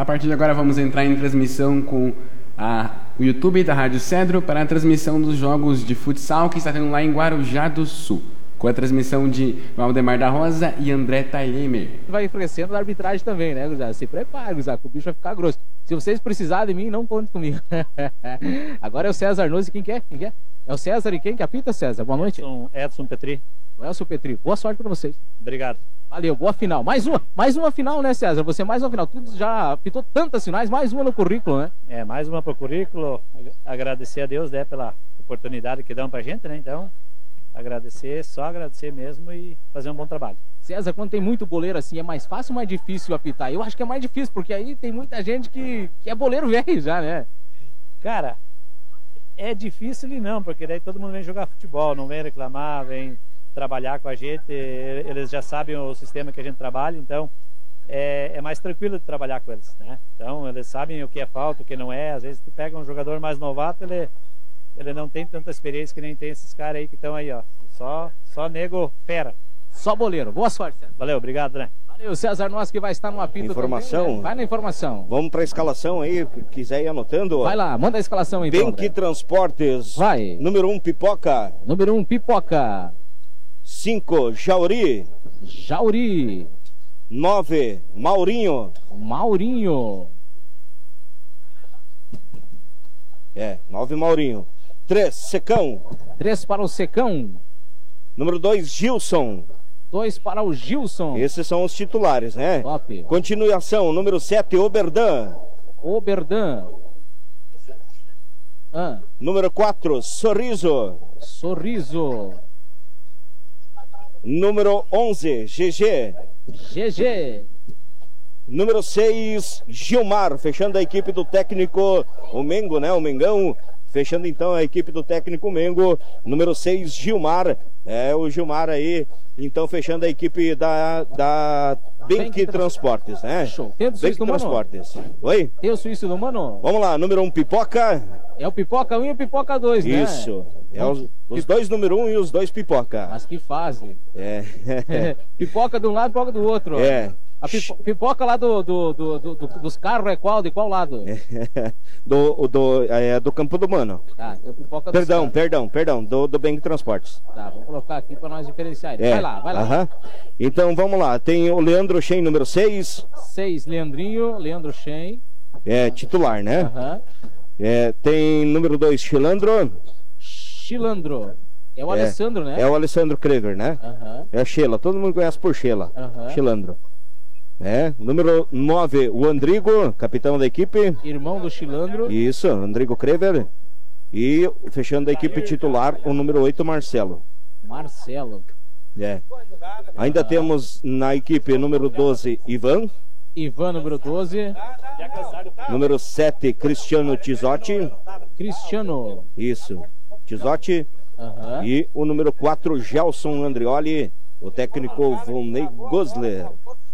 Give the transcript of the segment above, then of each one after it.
A partir de agora vamos entrar em transmissão com o YouTube da Rádio Cedro para a transmissão dos jogos de futsal que está tendo lá em Guarujá do Sul, com a transmissão de Valdemar da Rosa e André Tailemer. Vai enfraquecendo a arbitragem também, né, Guzá? Se prepare, Guzá, que o bicho vai ficar grosso. Se vocês precisarem de mim, não contem comigo. Agora é o César Nose, quem que é? Quem que é? É o César e quem que apita, César? Boa noite. Edson Petri. Edson Petri, boa sorte para vocês. Obrigado. Valeu, boa final. Mais uma final, né, César? Você mais uma final. Tu já apitou tantas finais, mais uma no currículo, né? Mais uma pro currículo. Agradecer a Deus, né, pela oportunidade que dão pra gente, né? Então, só agradecer mesmo e fazer um bom trabalho. César, quando tem muito boleiro assim, é mais fácil ou mais difícil apitar? Eu acho que é mais difícil, porque aí tem muita gente que é boleiro velho já, né? Cara, é difícil e não, porque daí todo mundo vem jogar futebol, não vem reclamar, vem trabalhar com a gente, eles já sabem o sistema que a gente trabalha, então é mais tranquilo de trabalhar com eles, né? Então eles sabem o que é falta, o que não é. Às vezes tu pega um jogador mais novato, ele não tem tanta experiência que nem tem esses caras aí que estão aí, ó, só nego fera. Só boleiro. Boa sorte, César. Valeu, obrigado, né? Valeu, César, nós que vai estar no apito informação também, né? Vai na informação. Vamos para a escalação aí, quiser ir anotando. Vai lá, manda a escalação então. Benque Transportes. Vai. Número 1, Pipoca. Número 1, Pipoca. 5, Jauri. Jauri. 9, Maurinho. Maurinho. 9, Maurinho. 3, Secão. 3 para o Secão. Número 2, Gilson. 2 para o Gilson. Esses são os titulares, né? Top. Continuação, número 7, Oberdan. Oberdan. Número 4, Sorriso. Sorriso. Número 11, GG. GG. Número 6, Gilmar, fechando a equipe do técnico, o Mengo, né? O Mengão, fechando então a equipe do técnico Mengo. Número 6, Gilmar, o Gilmar aí, então fechando a equipe da Benque Transportes, né? Show. Tem o Benque Transportes. Oi? Tem o suíço do Mano? Vamos lá, número 1, Pipoca. É o Pipoca 1 e o Pipoca 2, né? Isso. Os dois número 1 e os dois Pipoca. Mas que fase. Pipoca de um lado e pipoca do outro. A pipoca lá dos carros é qual? De qual lado? Do Campo do Mano. Tá, pipoca Perdão, do Benque Transportes. Tá, vamos colocar aqui para nós diferenciar. Vai lá. Então vamos lá, tem o Leandro Shen, número 6. 6, Leandro Shen. Titular, né? Tem número 2, Chilandro. É o Alessandro, né? É o Alessandro Krever, né? É a Sheila, todo mundo conhece por Sheila. Chilandro. Número 9, o Andrigo, capitão da equipe. Irmão do Chilandro. Isso, Andrigo Krever. E fechando a equipe titular, o número 8, Marcelo. Ainda temos na equipe número 12, Ivan, número 12. Número 7, Cristiano Tizotti. Isso, Tizotti. E o número 4, Gelson Andrioli, o técnico Volney Gosler.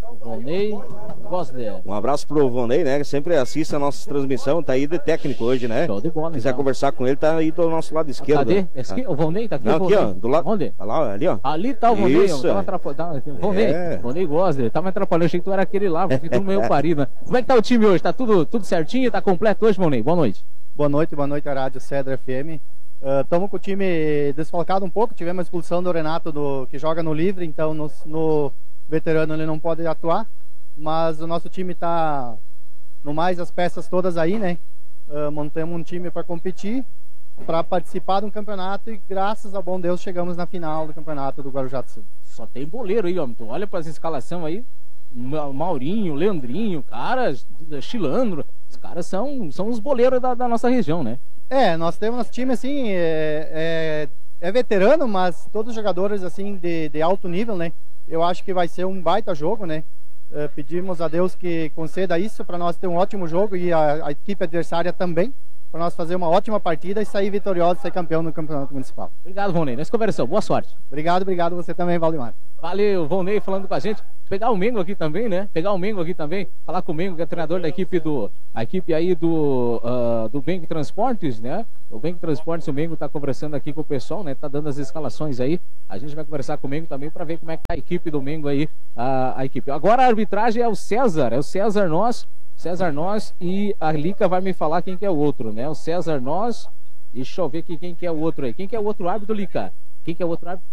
Um abraço pro Volney, né? Que sempre assiste a nossa transmissão, tá aí de técnico hoje, né? Show de bola. Quiser conversar com ele, tá aí do nosso lado esquerdo. Cadê? O Volney tá aqui? Não, aqui, ó, do lado. Onde? Lá, ali, ó. Ali tá o Volney. Isso. Volney Gosler, tava me atrapalhando, achei que tu era aquele lá, porque tu meio parido, né? Como é que tá o time hoje? Tá tudo certinho? Tá completo hoje, Volney? Boa noite. Boa noite, a Rádio Cedro FM. Estamos com o time desfalcado um pouco, tivemos a expulsão do Renato, que joga no livre, então no veterano ele não pode atuar, mas o nosso time está, no mais, as peças todas aí, né? Montamos um time para competir, para participar de um campeonato e graças ao bom Deus chegamos na final do campeonato do Guarujá do Sul. Só tem boleiro aí, ó. Tu olha para essa escalação aí, Maurinho, Leandrinho, caras, Chilandro, os caras são os boleiros da nossa região, né? Nós temos nosso time assim, é veterano, mas todos os jogadores assim de alto nível, né? Eu acho que vai ser um baita jogo, né? Pedimos a Deus que conceda isso para nós ter um ótimo jogo e a equipe adversária também, para nós fazer uma ótima partida e sair vitorioso, ser campeão no campeonato municipal. Obrigado, Volney. Nós conversamos. Boa sorte. Obrigado você também, Valdemar. Valeu, Volney falando com a gente. Pegar o Mengo aqui também, né? Falar com o Mengo, que é treinador da equipe aí do Benque Transportes, né? O Benque Transportes, o Mengo tá conversando aqui com o pessoal, né? Tá dando as escalações aí. A gente vai conversar com o Mengo também para ver como é que tá a equipe do Mengo aí, a equipe. Agora a arbitragem é o César Nós. César Nós e a Lica vai me falar quem que é o outro, né? O César Nós e deixa eu ver aqui quem que é o outro aí. Quem que é o outro árbitro, Lica? Quem que é o outro árbitro?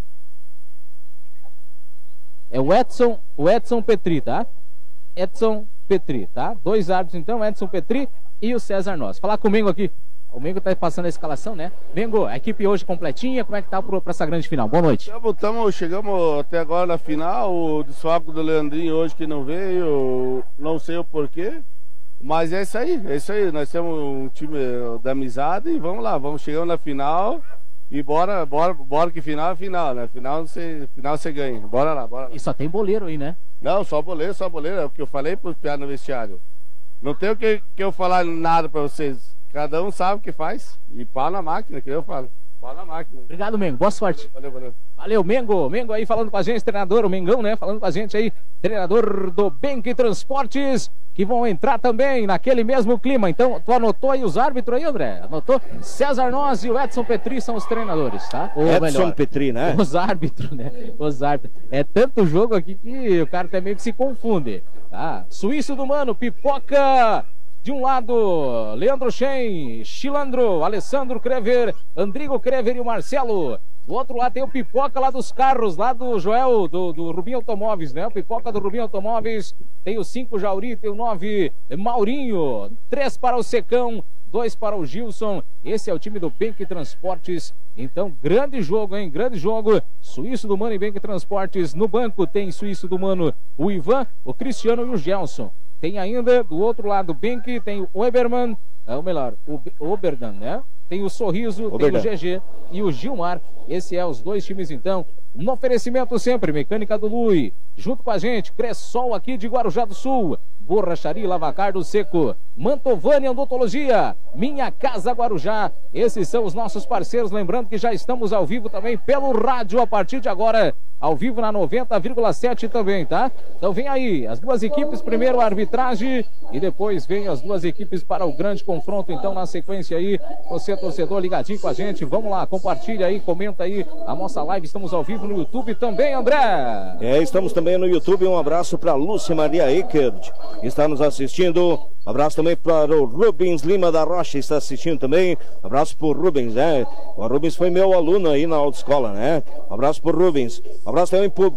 É o Edson Petri, tá? Edson Petri, tá? 2 árbitros então, Edson Petri e o César Nós. Falar com o Mengo aqui. O Mengo tá passando a escalação, né? Mengo, a equipe hoje completinha, como é que tá pra essa grande final? Boa noite. Chegamos até agora na final, o desfalque do Leandrinho hoje que não veio, não sei o porquê, mas é isso aí, nós temos um time da amizade e vamos lá, chegamos na final e bora que final é final, né? Final você ganha, bora lá. E só tem boleiro aí, né? Não, só boleiro, é o que eu falei pros piados no vestiário. Não tenho que eu falar nada pra vocês. Cada um sabe o que faz. E pau na máquina, que eu falo. Pau na máquina. Obrigado, Mengo. Boa sorte. Valeu. Valeu, Mengo. Mengo aí falando com a gente, treinador, o Mengão, né? Falando com a gente aí, treinador do Benk Transportes, que vão entrar também naquele mesmo clima. Então, tu anotou aí os árbitros aí, André? Anotou? César Nós e o Edson Petri são os treinadores, tá? Ou Edson melhor, Petri, né? Os árbitros, né? Os árbitros. É tanto jogo aqui que o cara até meio que se confunde, tá? Suíço do Mano, Pipoca... De um lado, Leandro Shen, Chilandro, Alessandro Crever, Andrigo Crever e o Marcelo. Do outro lado tem o Pipoca lá dos carros, lá do Joel, do Rubinho Automóveis, né? O Pipoca do Rubinho Automóveis. Tem o 5 Jauri, tem o 9 Maurinho. 3 para o Secão, 2 para o Gilson. Esse é o time do Benk Transportes. Então, grande jogo, hein? Grande jogo. Suíço do Mano e Benk Transportes. No banco tem Suíço do Mano, o Ivan, o Cristiano e o Gelson. Tem ainda, do outro lado, o Benk, tem o Oberman, ou melhor, o Oberdan, né? Tem o Sorriso, Oberdan. Tem o GG e o Gilmar. Esse é os 2 times, então. No oferecimento sempre, Mecânica do Lui. Junto com a gente, Cressol aqui de Guarujá do Sul. Borracharia e Lavacar do Seco. Mantovani Odontologia. Minha Casa Guarujá. Esses são os nossos parceiros. Lembrando que já estamos ao vivo também pelo rádio a partir de agora. Ao vivo na 90,7 também, tá? Então vem aí, as 2 equipes, primeiro a arbitragem e depois vem as 2 equipes para o grande confronto. Então na sequência aí, você torcedor ligadinho com a gente, vamos lá, compartilha aí, comenta aí a nossa live, estamos ao vivo no YouTube também, André. Estamos também no YouTube, um abraço para Lúcia Maria Eckert, está nos assistindo. Um abraço também para o Rubens Lima da Rocha, está assistindo também. Um abraço para o Rubens, né? O Rubens foi meu aluno aí na autoescola, né? Um abraço para o Rubens. Um abraço também para o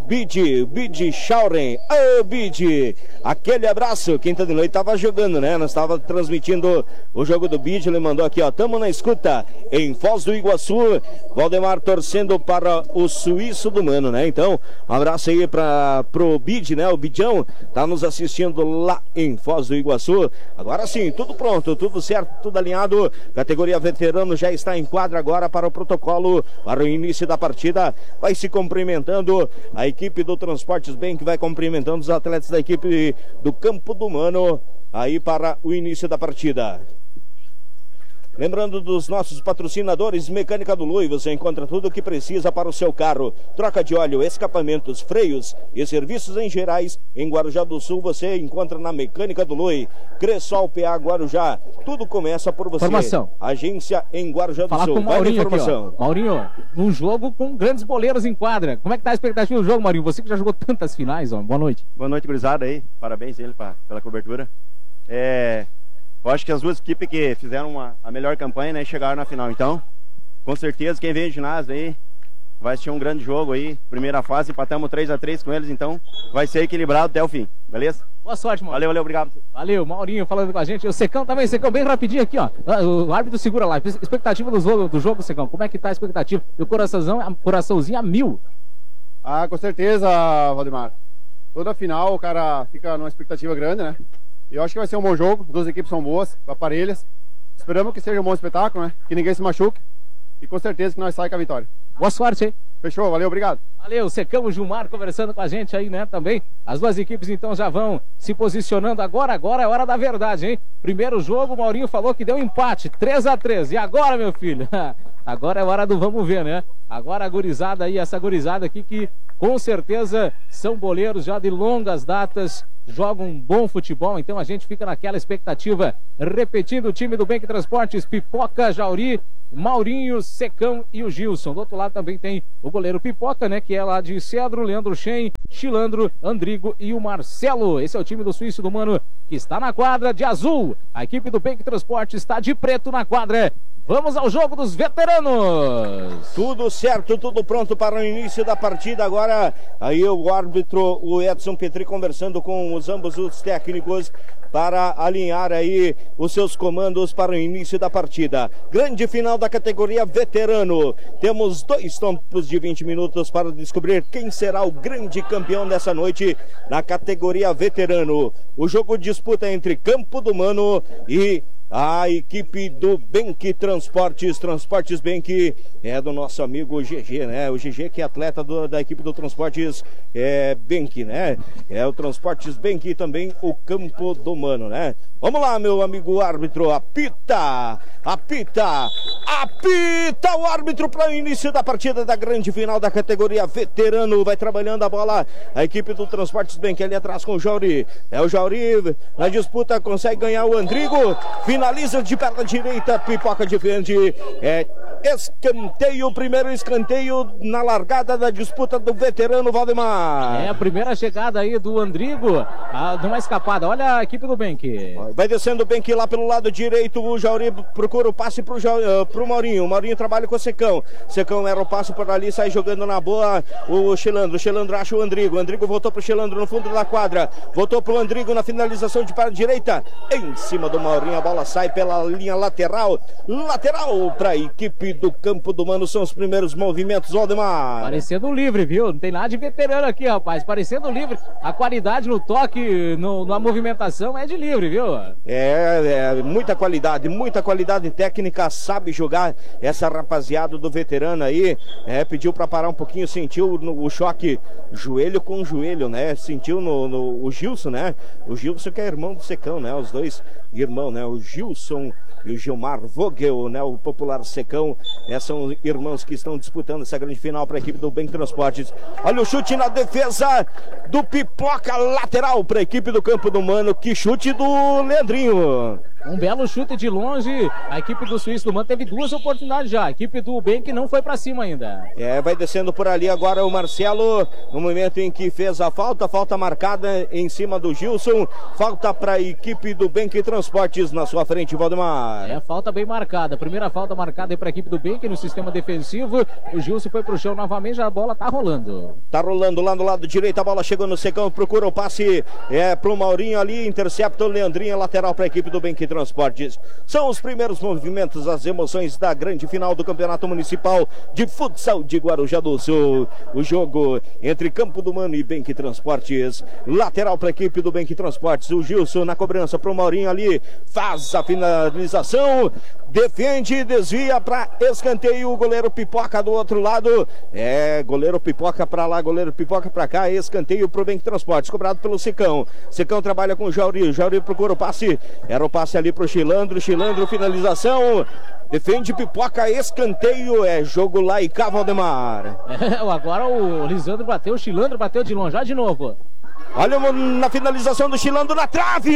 Bid Schauren. Ô, Bid! Aquele abraço. Quinta de noite estava jogando, né? Nós estávamos transmitindo o jogo do Bid. Ele mandou aqui, ó. Tamo na escuta em Foz do Iguaçu. Valdemar torcendo para o Suíço do Mano, né? Então, um abraço aí para o Bid, né? O Bidjão tá nos assistindo lá em Foz do Iguaçu. Agora sim, tudo pronto, tudo certo, tudo alinhado. Categoria veterano já está em quadra agora para o protocolo, para o início da partida. Vai se cumprimentando a equipe do Transportes Benk, vai cumprimentando os atletas da equipe do Campo do Mano aí para o início da partida. Lembrando dos nossos patrocinadores, Mecânica do Lui, você encontra tudo o que precisa para o seu carro. Troca de óleo, escapamentos, freios e serviços em gerais. Em Guarujá do Sul você encontra na Mecânica do Lui. Cressol PA Guarujá, tudo começa por você. Formação. Agência em Guarujá do Falar Sul. Com o Maurinho Vai informação. Aqui, Maurinho, um jogo com grandes boleiros em quadra. Como é que tá a expectativa do jogo, Maurinho? Você que já jogou tantas finais, ó. Boa noite. Boa noite, gurizada aí. Parabéns ele pela cobertura. Eu acho que as 2 equipes que fizeram a melhor campanha, né, chegaram na final. Então, com certeza, quem vem de ginásio aí vai assistir um grande jogo aí. Primeira fase, empatamos 3-3 com eles, então vai ser equilibrado até o fim, beleza? Boa sorte, Maurinho. Valeu, obrigado. Valeu, Maurinho falando com a gente. O Secão também, Secão, bem rapidinho aqui, ó. O árbitro segura lá. Expectativa do jogo, Secão. Como é que tá a expectativa? E o coraçãozinho a 1000. Ah, com certeza, Valdemar. Toda final o cara fica numa expectativa grande, né? E eu acho que vai ser um bom jogo, 2 equipes são boas, aparelhas. Esperamos que seja um bom espetáculo, né? Que ninguém se machuque. E com certeza que nós saímos com a vitória. Boa sorte, hein? Fechou, valeu, obrigado. Valeu, Secão e Gilmar conversando com a gente aí, né, também. As 2 equipes, então, já vão se posicionando agora é hora da verdade, hein? Primeiro jogo, o Maurinho falou que deu empate, 3-3. E agora, meu filho? Agora é hora do vamos ver, né? Agora a gurizada aí, essa gurizada aqui que com certeza são boleiros já de longas datas, jogam um bom futebol, então a gente fica naquela expectativa. Repetindo, o time do Bank Transportes: Pipoca, Jauri, Maurinho, Secão e o Gilson. Do outro lado também tem o goleiro Pipoca, né, que é lá de Cedro, Leandro Shen, Chilandro, Andrigo e o Marcelo. Esse é o time do Suíço do Mano, que está na quadra de azul. A equipe do Bank Transportes está de preto na quadra. Vamos ao jogo dos veteranos. Tudo certo, tudo pronto para o início da partida. Agora aí o árbitro, o Edson Petri, conversando com ambos os técnicos para alinhar aí os seus comandos para o início da partida. Grande final da categoria veterano. Temos 2 tempos de 20 minutos para descobrir quem será o grande campeão dessa noite na categoria veterano. O jogo disputa entre Campo do Mano e a equipe do Bank Transportes. Transportes Bank é do nosso amigo GG, né? O GG que é atleta da equipe do Transportes Bank, né? É o Transportes Bank e também o Campo do Mano, né? Vamos lá, meu amigo árbitro. Apita o árbitro para o início da partida da grande final da categoria veterano. Vai trabalhando a bola a equipe do Transportes Bank ali atrás com o Jauri. É o Jauri na disputa, consegue ganhar o Andrigo. Finaliza de perna direita, Pipoca defende. Escanteio, primeiro escanteio na largada da disputa do veterano Valdemar. É a primeira chegada aí do Andrigo, numa escapada. Olha a equipe do Bank. Vai descendo o Bank lá pelo lado direito. O Jauri procura o passe pro Maurinho. O Maurinho trabalha com o Secão. Secão era o passe por ali, sai jogando na boa o Chilandro. Chilandro acha o Andrigo. Andrigo voltou pro Chilandro no fundo da quadra. Voltou pro Andrigo na finalização de perna direita. Em cima do Maurinho, a bola sai pela linha lateral. Lateral para a equipe do Campo do Mano. São os primeiros movimentos, Valdemar. Parecendo livre, viu? Não tem nada de veterano aqui, rapaz. Parecendo livre. A qualidade no toque, na movimentação é de livre, viu? Muita qualidade técnica. Sabe jogar essa rapaziada do veterano aí. Pediu para parar um pouquinho, sentiu o choque joelho com joelho, né? Sentiu o Gilson, né? O Gilson que é irmão do Secão, né? Os dois irmãos, né? O Gilson e o Gilmar Vogel, né? O popular Secão. São irmãos que estão disputando essa grande final para a equipe do Bank Transportes. Olha o chute na defesa do Pipoca, lateral para a equipe do Campo do Mano. Que chute do Leandrinho. Um belo chute de longe. A equipe do Suíço do Mano teve 2 oportunidades já. A equipe do Bank não foi para cima ainda. Vai descendo por ali agora o Marcelo, no momento em que fez a falta marcada em cima do Gilson. Falta para a equipe do Bank Transportes na sua frente, Valdemar. Falta bem marcada. Primeira falta marcada para a equipe do Bank no sistema defensivo. O Gilson foi pro chão novamente, a bola tá rolando. Tá rolando lá no lado direito, a bola chegou no Secão, procura o passe pro Maurinho ali, intercepta o Leandrinho, lateral para a equipe do Bank Transportes. São os primeiros movimentos, as emoções da grande final do Campeonato Municipal de Futsal de Guarujá do Sul. O jogo entre Campo do Mano e Bank Transportes. Lateral para a equipe do Bank Transportes. O Gilson na cobrança pro Maurinho ali, faz a finalização, defende, desvia para escanteio. O goleiro Pipoca do outro lado. Goleiro Pipoca para lá, goleiro Pipoca para cá. Escanteio pro Bank Transportes, cobrado pelo Secão. Secão trabalha com o Jauri. O Jauri procura o passe. Era o passe ali pro Chilandro. Chilandro, finalização. Defende Pipoca, escanteio. Jogo lá e cá, Valdemar. Agora o Lisandro bateu, o Chilandro bateu de longe. Já de novo. Olha na finalização do Chilandro na trave.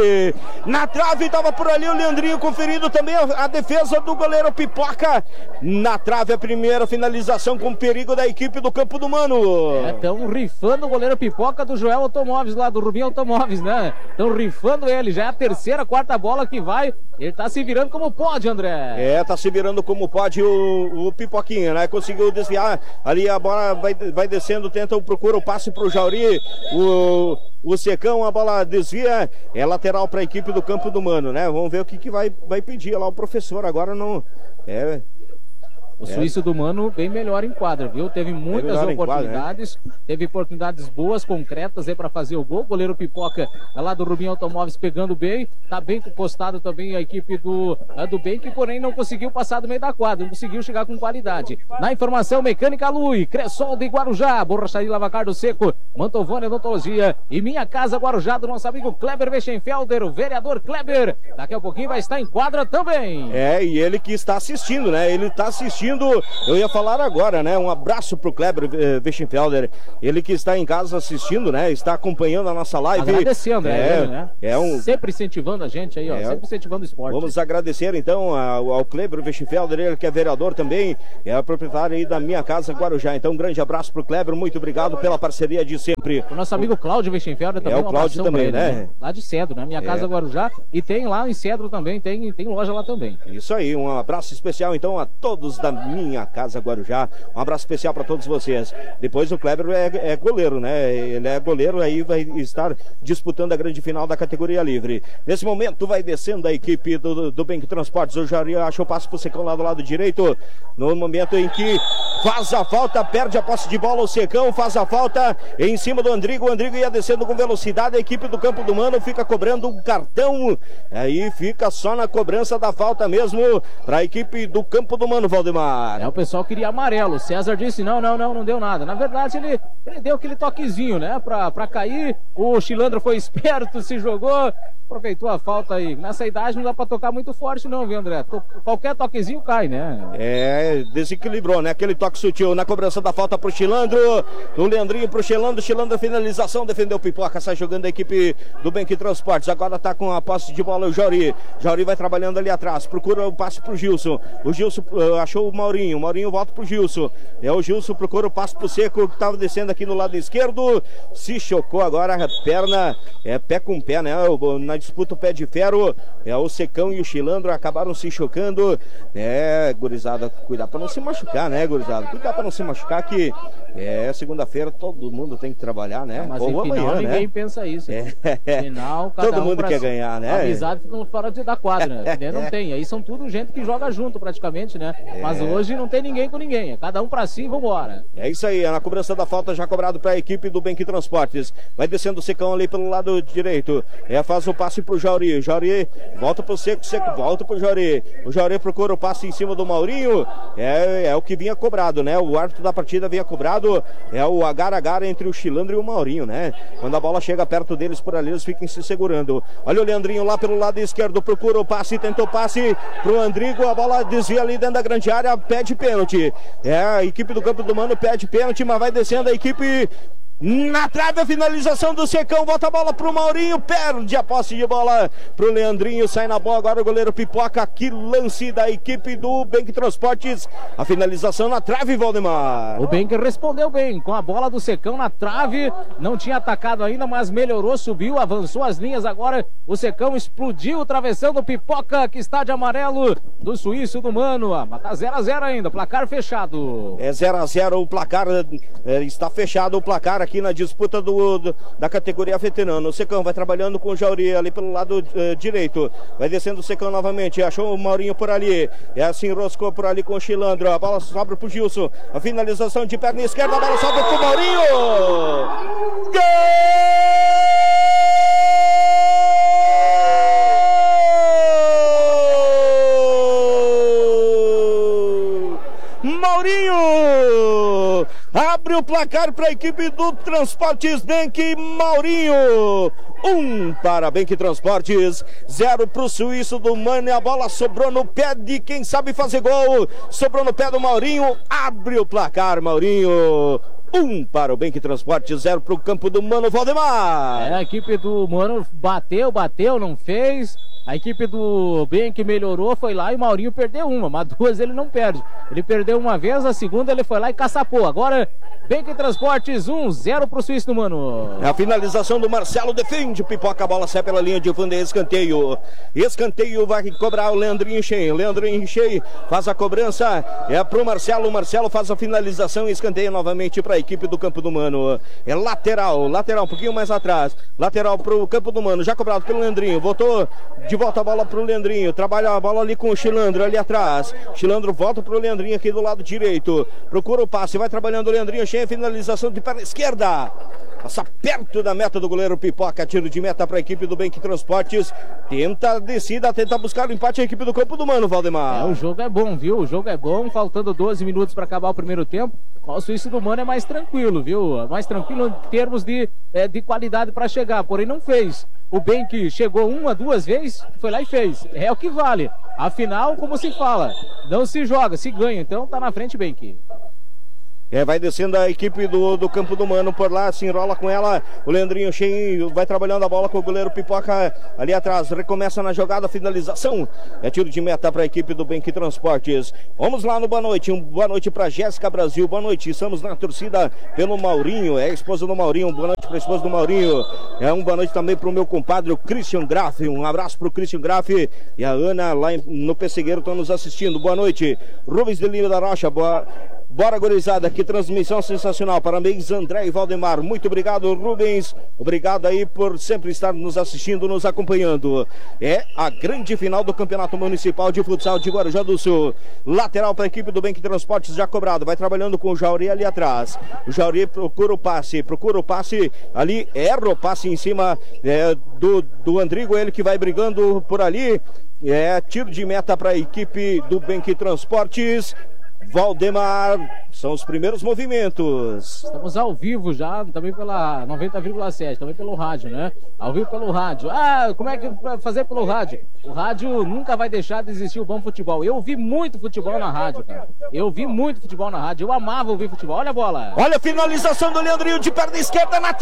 Na trave estava por ali o Leandrinho conferindo também a defesa do goleiro Pipoca. Na trave a primeira finalização com perigo da equipe do Campo do Mano. Estão rifando o goleiro Pipoca do Joel Automóveis lá, do Rubinho Automóveis, né? Estão rifando ele. Já é a terceira, quarta bola que vai. Ele tá se virando como pode, André. Tá se virando como pode o Pipoquinha, né? Conseguiu desviar ali, a bola vai descendo, procura o passe pro Jauri. O Secão, a bola desvia, lateral para a equipe do Campo do Mano, né? Vamos ver o que vai pedir lá o professor. Agora não. O Suíço do Mano bem melhor em quadra, viu? Teve muitas oportunidades, teve oportunidades boas, concretas aí para fazer o gol. O goleiro Pipoca lá do Rubinho Automóveis pegando bem, tá bem postado também a equipe do Bank, porém não conseguiu passar do meio da quadra, não conseguiu chegar com qualidade. Na informação, Mecânica Lui, Cressol de Guarujá, Borracharia Lavacardo Seco, Mantovani Odontologia e Minha Casa Guarujá, do nosso amigo Kleber Weschenfelder, o vereador Kleber. Daqui a pouquinho vai estar em quadra também. E ele que está assistindo, né? Ele está assistindo assistindo. Eu ia falar agora, né? Um abraço pro Kleber Weschenfelder, ele que está em casa assistindo, né? Está acompanhando a nossa live. Agradecendo, né? Sempre incentivando a gente aí, ó. Sempre incentivando o esporte. Vamos agradecer então ao Kleber Weschenfelder, ele que é vereador também, é proprietário aí da Minha Casa Guarujá. Então um grande abraço pro Kleber, muito obrigado pela parceria de sempre. O nosso amigo Cláudio Weschenfelder também. O Cláudio também, ele, né? Lá de Cedro, né? Minha Casa Guarujá. E tem lá em Cedro também, tem loja lá também. Isso aí, um abraço especial então a todos da Minha Casa Guarujá. Um abraço especial para todos vocês. Depois o Kleber é goleiro, né? Ele é goleiro, aí vai estar disputando a grande final da categoria livre. Nesse momento vai descendo a equipe do Benk Transportes. O Jari acha o passo pro Secão lá do lado direito. No momento em que faz a falta, perde a posse de bola, o Secão faz a falta em cima do Andrigo. O Andrigo ia descendo com velocidade. A equipe do Campo do Mano fica cobrando um cartão. Aí fica só na cobrança da falta mesmo para a equipe do Campo do Mano, Valdemar. O pessoal queria amarelo. O César disse não deu nada. Na verdade ele deu aquele toquezinho, né? Pra cair. O Chilandro foi esperto, se jogou, aproveitou a falta aí. Nessa idade não dá pra tocar muito forte não, viu, André? Qualquer toquezinho cai, né? Desequilibrou, né? Aquele toque sutil na cobrança da falta pro Chilandro. O Leandrinho pro Chilandro finalização, defendeu o Pipoca, sai jogando a equipe do Benk Transportes. Agora tá com a posse de bola o Jauri. Jauri vai trabalhando ali atrás, procura o passe pro Gilson. O Gilson achou o Maurinho. O Maurinho volta pro Gilson. O Gilson procura o passe pro Seco, que tava descendo aqui no lado esquerdo. Se chocou agora, a perna, pé com pé, né? Na disputa o pé de ferro, o Secão e o Chilandro acabaram se chocando. Gurizada, cuidar pra não se machucar, né, gurizada? Cuidar pra não se machucar, que segunda-feira todo mundo tem que trabalhar, né? Mas ou amanhã, final, ninguém né? pensa isso. Final, cada todo mundo quer ganhar, né? Amizade ficam fora da quadra, né? Não tem. Aí são tudo gente que joga junto praticamente, né? Mas hoje não tem ninguém com ninguém. É cada um pra si e vambora. É isso aí, na cobrança da falta já cobrado pra equipe do Benk Transportes. Vai descendo o Secão ali pelo lado direito. Faz o passe pro Jauri. Jauri volta pro Seco, Seco volta pro Jauri. O Jauri procura o passe em cima do Maurinho. É o que vinha cobrado, né? O árbitro da partida vinha cobrado. É o agar-agar entre o Chilandro e o Maurinho, né? Quando a bola chega perto deles por ali, eles ficam se segurando. Olha o Leandrinho lá pelo lado esquerdo, procura o passe, tentou passe pro Andrigo, a bola desvia ali dentro da grande área, pede pênalti. A equipe do Campo do Mano pede pênalti, mas vai descendo a equipe na trave, a finalização do Secão, volta a bola pro Maurinho, perde a posse de bola pro Leandrinho, sai na bola agora o goleiro Pipoca. Que lance da equipe do Benk Transportes, a finalização na trave, Valdemar. O Benk respondeu bem com a bola do Secão na trave, não tinha atacado ainda, mas melhorou, subiu, avançou as linhas. Agora o Secão explodiu o travessão do Pipoca, que está de amarelo, do suíço do Mano. Mas tá 0-0 ainda, placar fechado. 0-0 o placar, está fechado o placar aqui na disputa da categoria veterano. O Secão vai trabalhando com o Jauri ali pelo lado direito, vai descendo o Secão novamente, achou o Maurinho por ali, se enroscou por ali com o Chilandro, a bola sobra pro Gilson, a finalização de perna esquerda, a bola sobra pro Maurinho. Gol! Maurinho abre o placar para a equipe do Transportes Benk. Maurinho, 1 para Benk Transportes, 0 para o suíço do Mano. A bola sobrou no pé de quem sabe fazer gol, sobrou no pé do Maurinho, abre o placar Maurinho. 1 para o Benk Transportes, 0 para o Campo do Mano, Valdemar. A equipe do Mano bateu, não fez. A equipe do Benk melhorou, foi lá e o Maurinho perdeu uma, mas duas ele não perde. Ele perdeu uma vez, a segunda ele foi lá e caçapou. Agora, Benk Transportes 1-0 pro Suíço do Mano. A finalização do Marcelo, defende, Pipoca, a bola sai pela linha de fundo, escanteio. Escanteio vai cobrar o Leandrinho Shea. Leandrinho Shea faz a cobrança, pro Marcelo. O Marcelo faz a finalização e escanteio novamente para a equipe do Campo do Mano. É lateral um pouquinho mais atrás. Lateral pro Campo do Mano, já cobrado pelo Leandrinho. Voltou de volta a bola pro Leandrinho, trabalha a bola ali com o Chilandro ali atrás. Chilandro volta pro Leandrinho aqui do lado direito, procura o passe, vai trabalhando o Leandrinho, cheia, finalização de perna esquerda. passa perto da meta do goleiro Pipoca, tiro de meta para a equipe do Benk Transportes, tenta a descida, tenta buscar o empate a equipe do Campo do Mano, Valdemar. O jogo é bom, viu? O jogo é bom, faltando 12 minutos para acabar o primeiro tempo. O Suíço do Mano é mais tranquilo, viu? Mais tranquilo em termos de qualidade para chegar, porém não fez. O Benk chegou 1 a 2 vezes, foi lá e fez. É o que vale. Afinal, como se fala, não se joga, se ganha. Então tá na frente, Benk. Vai descendo a equipe do Campo do Mano por lá, se enrola com ela, o Leandrinho Shen vai trabalhando a bola com o goleiro Pipoca ali atrás, recomeça na jogada, finalização, é tiro de meta para a equipe do Benk Transportes. Vamos lá no boa noite, boa noite para Jéssica Brasil, boa noite, estamos na torcida pelo Maurinho, é a esposa do Maurinho, boa noite para a esposa do Maurinho, boa noite também para o meu compadre, o Christian Graff, um abraço para o Christian Graff e a Ana lá no Pessegueiro estão nos assistindo, boa noite, Rubens de Lima da Rocha, Bora, gurizada, que transmissão sensacional, parabéns André e Valdemar, muito obrigado Rubens, obrigado aí por sempre estar nos assistindo, nos acompanhando. É a grande final do Campeonato Municipal de Futsal de Guarujá do Sul, lateral para a equipe do Benk Transportes já cobrado, vai trabalhando com o Jauri ali atrás, o Jauri procura o passe, ali erra o passe em cima do Andrigo, ele que vai brigando por ali, tiro de meta para a equipe do Benk Transportes. Valdemar, são os primeiros movimentos. Estamos ao vivo já, também pela 90,7, também pelo rádio, né? Ao vivo pelo rádio. Como é que vai fazer pelo rádio? O rádio nunca vai deixar de existir o bom futebol. Eu vi muito futebol na rádio, cara. Eu amava ouvir futebol. Olha a bola. Olha a finalização do Leandrinho de perna esquerda na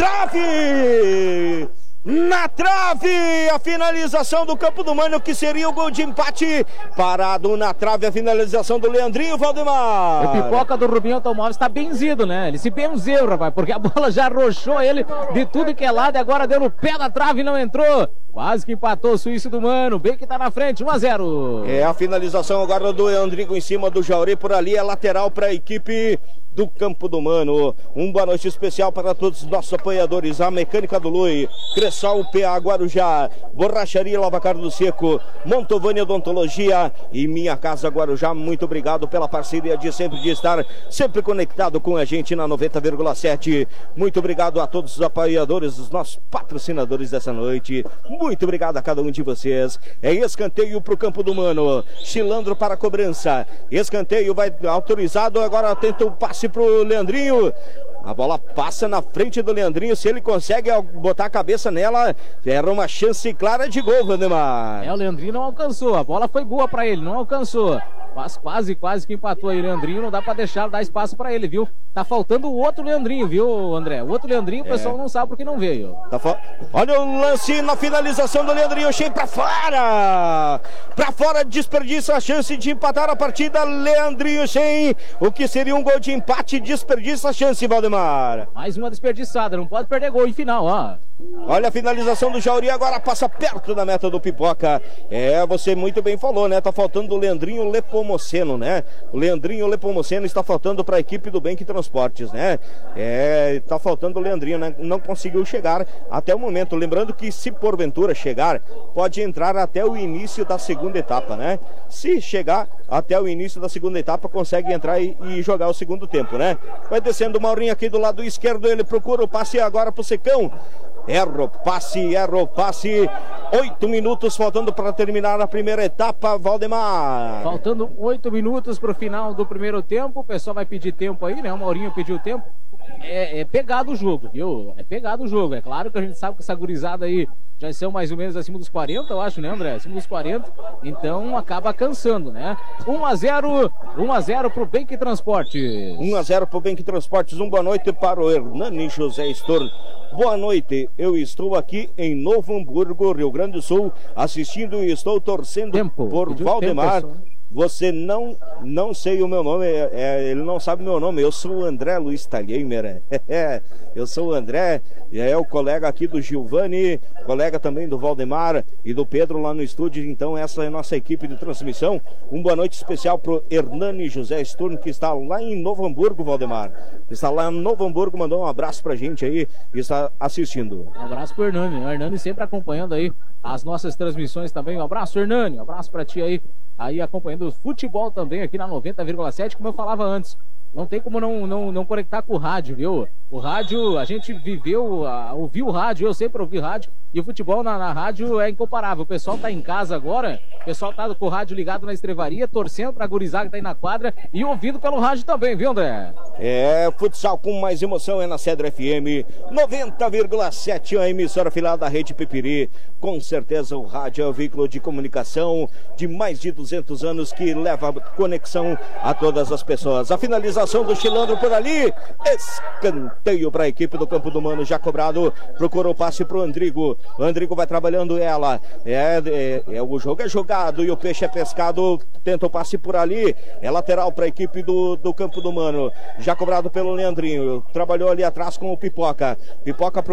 trave! Na trave, a finalização do Campo do Mano, que seria o gol de empate. Parado na trave, a finalização do Leandrinho, Valdemar. O Pipoca do Rubinho Automóveis está benzido, né? Ele se benzeu, rapaz, porque a bola já arrochou ele de tudo que é lado e agora deu no pé da trave e não entrou. Quase que empatou o Suíço do Mano, bem que tá na frente, 1 a 0. A finalização agora do Leandrinho em cima do Jauri, por ali é lateral para a equipe do Campo do Mano. Boa noite especial para todos os nossos apoiadores, a Mecânica do Lui, Cressol PA Guarujá, Borracharia Lavacar do Seco, Montovânia Odontologia e Minha Casa Guarujá. Muito obrigado pela parceria de estar sempre conectado com a gente na 90,7. Muito obrigado a todos os apoiadores, os nossos patrocinadores dessa noite. Muito obrigado a cada um de vocês. Escanteio para o Campo do Mano, Chilandro para a cobrança, escanteio vai autorizado, agora tenta o passe pro Leandrinho, a bola passa na frente do Leandrinho, se ele consegue botar a cabeça nela, era uma chance clara de gol, Valdemar. O Leandrinho não alcançou, a bola foi boa pra ele, não alcançou, mas quase que empatou aí o Leandrinho, não dá pra dar espaço pra ele, viu? Tá faltando o outro Leandrinho, viu, André? O outro Leandrinho, o pessoal não sabe porque não veio. Olha o lance na finalização do Leandrinho, cheio pra fora, desperdiça a chance de empatar a partida, Leandrinho Shen, o que seria um gol de empate, desperdiça a chance, Valdemar. Mais uma desperdiçada, não pode perder gol em final, ó. Olha a finalização do Jauri, agora passa perto da meta do Pipoca. Você muito bem falou, né? Tá faltando o Leandrinho Lepomoceno, né? O Leandrinho Lepomoceno está faltando para a equipe do Benk Transportes, né? Tá faltando o Leandrinho, né? Não conseguiu chegar até o momento. Lembrando que se porventura chegar, pode entrar até o início da segunda etapa, né? Se chegar até o início da segunda etapa, consegue entrar e jogar o segundo tempo, né? Vai descendo o Maurinho aqui do lado esquerdo, ele procura o passe agora pro Secão. Erra o passe, 8 minutos faltando para terminar a primeira etapa, Valdemar. Faltando 8 minutos para o final do primeiro tempo, o pessoal vai pedir tempo aí, né? O Maurinho pediu tempo. É pegado o jogo, viu? É pegado o jogo. É claro que a gente sabe que essa gurizada aí já são mais ou menos acima dos 40, eu acho, né, André? Acima dos 40, então acaba cansando, né? 1 a 0 pro Benk Transportes. 1 a 0 pro Benk Transportes. Boa noite para o Hernani José Storm. Boa noite, eu estou aqui em Novo Hamburgo, Rio Grande do Sul, assistindo e estou torcendo por Valdemar. Você não sei o meu nome, ele não sabe o meu nome, eu sou o André Luiz Talheimer, eu sou o André, o colega aqui do Giovanni, colega também do Valdemar e do Pedro lá no estúdio, então essa é a nossa equipe de transmissão. Boa noite especial pro Hernani José Sturm, que está lá em Novo Hamburgo, Valdemar, está lá em Novo Hamburgo, mandou um abraço pra gente aí e está assistindo. Um abraço pro Hernani, o Hernani sempre acompanhando aí as nossas transmissões também, um abraço Hernani, um abraço pra ti aí acompanhando o futebol também aqui na 90,7, como eu falava antes. não tem como não conectar com o rádio, viu? O rádio, a gente ouviu o rádio, eu sempre ouvi rádio, e o futebol na rádio é incomparável. O pessoal tá em casa agora, o pessoal tá com o rádio ligado na estrevaria, torcendo pra gurizada que tá aí na quadra e ouvindo pelo rádio também, viu, André? Futsal com mais emoção é na Cedro FM 90,7, a emissora final da Rede Pipiri. Com certeza o rádio é o veículo de comunicação de mais de 200 anos que leva conexão a todas as pessoas. A finalização do Chilandro por ali, escanteio para a equipe do Campo do Mano, já cobrado, procurou o passe pro Andrigo. O Andrigo vai trabalhando ela, o jogo é jogado e o peixe é pescado, tenta o passe por ali, é lateral para a equipe do Campo do Mano, já cobrado pelo Leandrinho, trabalhou ali atrás com o Pipoca pro